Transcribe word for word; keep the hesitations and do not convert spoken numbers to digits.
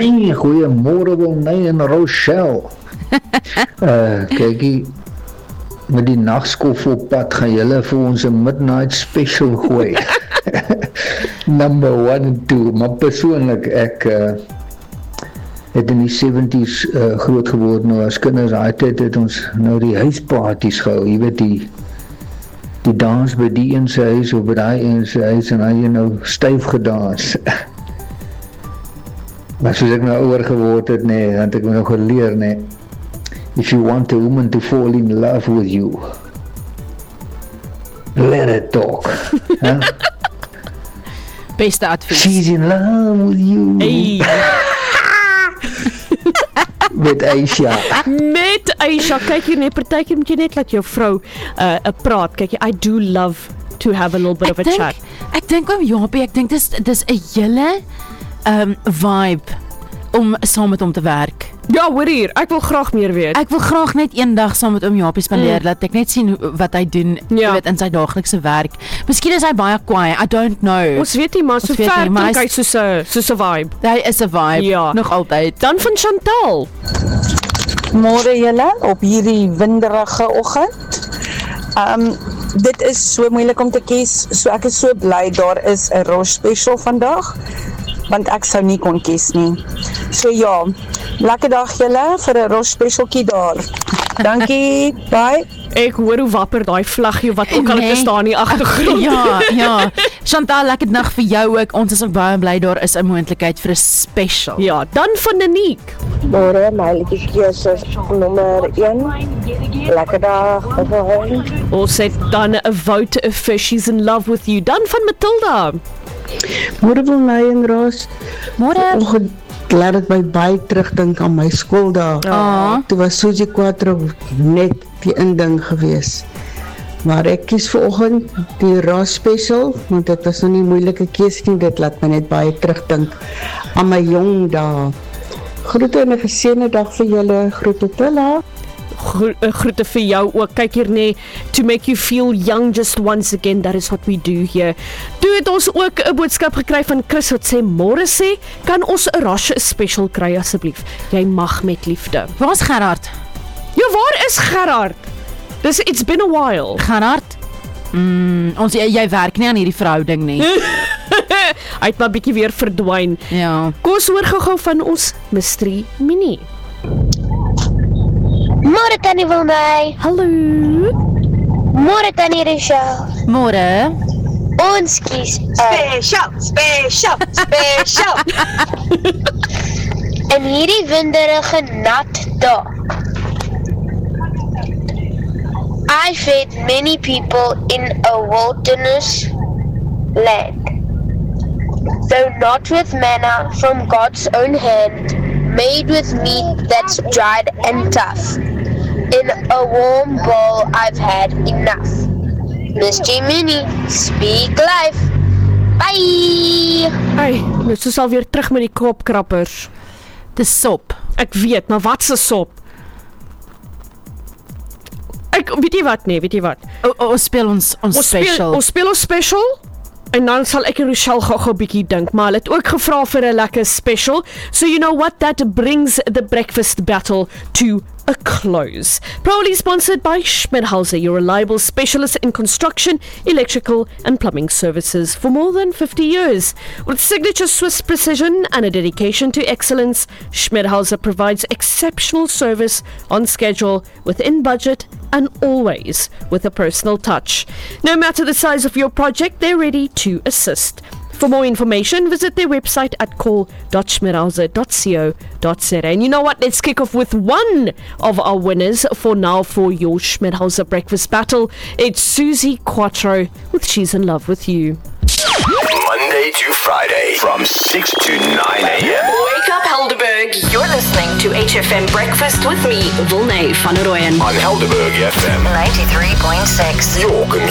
Hey, goeiemôre Wilney en Rochelle. uh, Kykie, met die nagskof op pad gaan julle vir ons 'n midnight special gooi. Number one and two. Maar persoonlik, ek uh, het in die seventies uh, groot geword. Nou as kinders, daai tyd het ons nou die huisparties gehou. Jy weet die die dans by die een se huis of by daai een se huis en dan jy nou styf gedans. Maar soos ek nou ouer geword het, nee, dan het ek nog geleer, nee. If you want a woman to fall in love with you, let her talk. Huh? Beste advies. She's in love with you. Hey. Met Aisha. Met Aisha, kyk hier net, partykeer moet jy net laat jou vrou uh, uh, praat. Kyk, I do love to have a little bit ek of a denk, chat. Ek dink om Japie, ek dink dis dis 'n hele um, vibe om saam met hom te werk. Ja, hoor hier, ek wil graag meer weet. Ek wil graag net een dag saam met oom Japie spandeer, mm. dat ek net sien hoe, wat hy doen, ja. jy weet, in sy daaglikse werk. Miskien is hy baie kwaai, I don't know. Ons weet nie, maar so ver klink hy soos 'n soos 'n vibe. Hy is 'n vibe, ja. Nog altyd. Dan van Chantal. Môre julle op hierdie winderige oggend. Um dit is so moeilik om te kies. So ek is so bly daar is 'n Rosh special vandag, want ek sou nie kon kies nie. So ja, lekker dag julle vir 'n Rosh specialkie daar. Dankie, bye. Ek hoor hoe wapper daai vlaggie wat ook al nee. Te staan in die agtergrond. Ja, ja. Chantal, lekker nag vir jou ook. Ons is ook baie bly daar is 'n moontlikheid vir 'n special. Ja, dan van Nanique. Môre, my liedjie keuse nommer een. Lekker dag, bye. Ons het dan 'n vote of She's in love with you. Dan van Matilda. Môre wil my en Roos. Môre. Laat dit my baie terugdink aan my skooldae. Ah. Toe was Suzy Quattro net die inding gewees. Maar ek kies vanoggend die Roos special, want dit was nou nie moeilike keuse nie. Dit laat my net baie terugdink aan my jong dae. Groete en 'n geseënde dag vir julle. Groete Tilla. Gro- groete vir jou ook. Kyk hier nee, to make you feel young just once again, that is what we do here. Toe het ons ook 'n boodskap gekry van Chris wat sê, môre sê, kan ons 'n Rosh special kry asseblief? Jy mag met liefde. Waar is Gerard? Ja, waar is Gerard? Dis it's been a while. Gerard? Mm, ons jy, jy werk nie aan hierdie verhouding nie. Hy het maar bietjie weer verdwyn. Ja. Kom ons hoor gou-gou van ons Mystery Mini. Môre tannie wil my. Hallo. Môre tannie Rachel. Môre. Ons kies special, special, special. In hierdie winderige nat dag. I fed many people in a wilderness land. Though not with manna from God's own hand, made with meat that's dried and tough. In a warm bowl I've had enough. Mystery Mini, speak life. Bye! Hey, nou is al weer terug met die kopkrappers. Dis sop. Ek weet, maar wat se sop? Ek weet jy wat nee, weet jy wat? O, o, ons speel ons ons Ons speel special. ons speel ons special. En dan sal ek en Rochelle gou-gou bietjie dink, maar hulle het ook gevra vir 'n lekker special. So you know what, that brings the breakfast battle to a close. Proudly sponsored by Schmidhauser, your reliable specialist in construction, electrical and plumbing services for more than fifty years. With signature Swiss precision and a dedication to excellence, Schmidhauser provides exceptional service on schedule, within budget, and always with a personal touch. No matter the size of your project, they're ready to assist. For more information, visit their website at call dot schmidhauser dot co dot za. And you know what? Let's kick off with one of our winners for now for your Schmidhauser breakfast battle. It's Suzy Quattro with She's in Love with You. Monday to Friday from six to nine a.m. Wake up, Helderberg. You're listening to H F M Breakfast with me, Wilney van Rooyen. On Helderberg F M ninety-three point six. Your